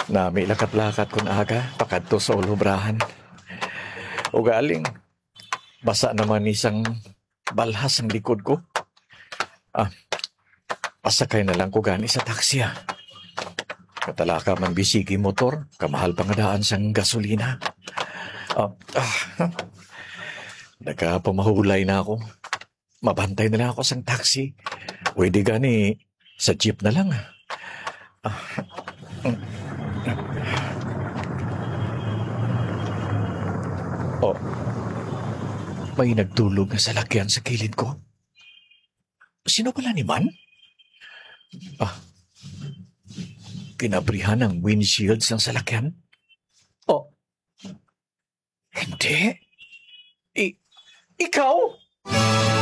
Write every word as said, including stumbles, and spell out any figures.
Nami lakat-lakat kun aga, pakadto sa ulubrahan. O galing, basa naman isang balhas ang likod ko. Ah, pasakay na lang ko gani sa taksi ah. Katalaka man bisigi motor, kamahal pa nga daan sang gasolina. Ah, ah, nagkapamahulay na ako. Mabantay na lang ako sang taksi. Pwede gani, sa jeep na lang ah. Ah, mm, oh, may nagdulog na salakyan sa kilid ko. Sino pala ni Man? Ah, kinabrihan ang windshields ng salakyan? Oh, hindi. I, ikaw?